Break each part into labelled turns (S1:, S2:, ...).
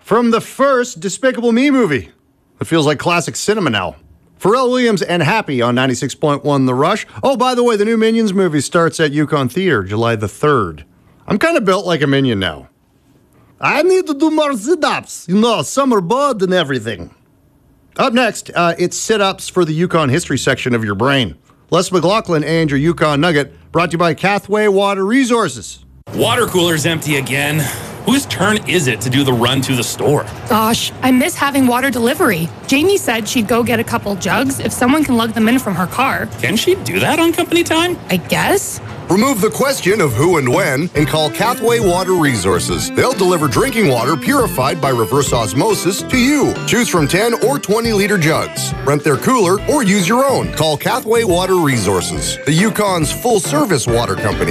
S1: From the first Despicable Me movie. It feels like classic cinema now. Pharrell Williams and Happy on 96.1 The Rush. Oh, by the way, the new Minions movie starts at Yukon Theater July the 3rd. I'm kind of built like a Minion now. I need to do more sit-ups. Summer bud and everything. Up next, it's sit-ups for the Yukon history section of your brain. Les McLaughlin and your Yukon Nugget, brought to you by Cathway Water Resources.
S2: Water cooler's empty again. Whose turn is it to do the run to the store?
S3: Gosh, I miss having water delivery. Jamie said she'd go get a couple jugs if someone can lug them in from her car.
S2: Can she do that on company time?
S3: I guess.
S4: Remove the question of who and when and call Cathway Water Resources. They'll deliver drinking water purified by reverse osmosis to you. Choose from 10 or 20-liter jugs. Rent their cooler or use your own. Call Cathway Water Resources, the Yukon's full-service water company.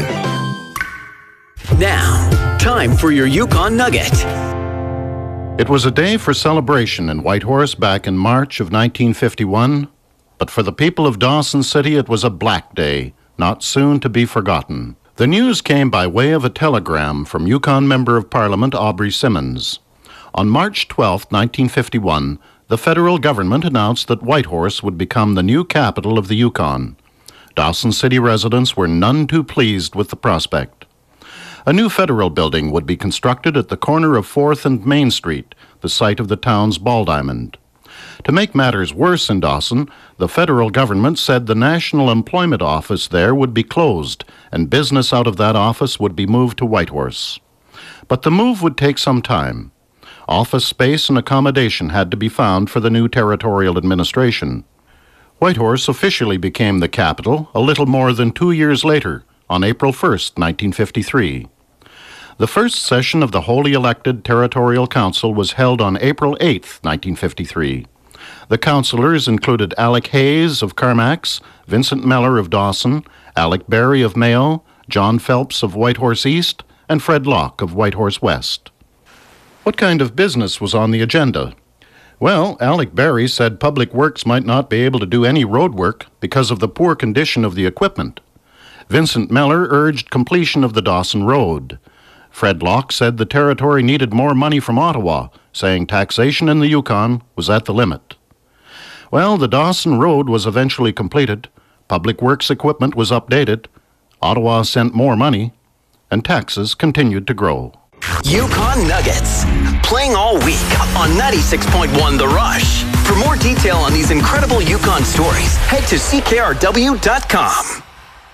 S5: Now, time for your Yukon Nugget.
S6: It was a day for celebration in Whitehorse back in March of 1951, but for the people of Dawson City it was a black day, not soon to be forgotten. The news came by way of a telegram from Yukon Member of Parliament Aubrey Simmons. On March 12, 1951, the federal government announced that Whitehorse would become the new capital of the Yukon. Dawson City residents were none too pleased with the prospect. A new federal building would be constructed at the corner of 4th and Main Street, the site of the town's ball diamond. To make matters worse in Dawson, the federal government said the National Employment Office there would be closed, and business out of that office would be moved to Whitehorse. But the move would take some time. Office space and accommodation had to be found for the new territorial administration. Whitehorse officially became the capital a little more than 2 years later, on April 1st, 1953. The first session of the wholly elected Territorial Council was held on April 8, 1953. The councillors included Alec Hayes of Carmacks, Vincent Meller of Dawson, Alec Berry of Mayo, John Phelps of Whitehorse East, and Fred Locke of Whitehorse West. What kind of business was on the agenda? Well, Alec Berry said Public Works might not be able to do any road work because of the poor condition of the equipment. Vincent Meller urged completion of the Dawson Road. Fred Locke said the territory needed more money from Ottawa, saying taxation in the Yukon was at the limit. Well, the Dawson Road was eventually completed, Public Works equipment was updated, Ottawa sent more money, and taxes continued to grow.
S5: Yukon Nuggets, playing all week on 96.1 The Rush. For more detail on these incredible Yukon stories, head to ckrw.com.